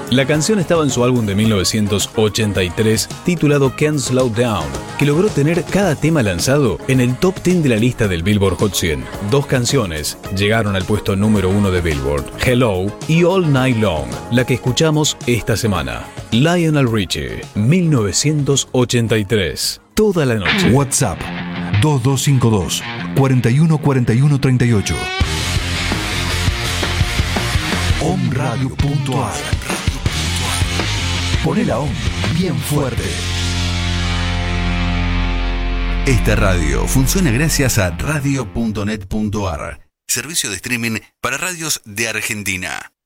La canción estaba en su álbum de 1983 titulado Can't Slow Down, que logró tener cada tema lanzado en el top 10 de la lista del Billboard Hot 100. Dos canciones llegaron al puesto número 1 de Billboard, Hello y All Night Long, la que escuchamos esta semana. Lionel Richie, 1983. Toda la noche. WhatsApp 2252 414138. omradio.ar. Poné la OM bien fuerte. Esta radio funciona gracias a radio.net.ar, servicio de streaming para radios de Argentina.